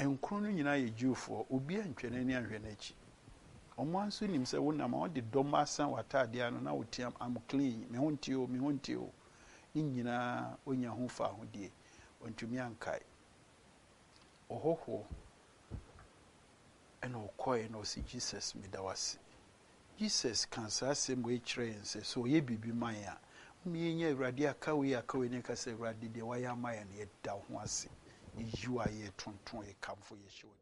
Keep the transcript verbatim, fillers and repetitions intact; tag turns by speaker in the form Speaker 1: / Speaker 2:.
Speaker 1: enkro no nyina ye Jewfo obi antwene ne anhwe n'achi omo anso nim se wo na ma de dom asan watade ano na wotiam am clean me honti o me honti o ni nyina onya ho fa hodie ontumi ankai ohoho eno koi no si Jesus midawase Jesus kan sa asem we kire nse so ye bibi man a me nya awurade aka we aka we ne ka se awurade de wa ya man ne da ho ase you are ye tonton e kamfo ye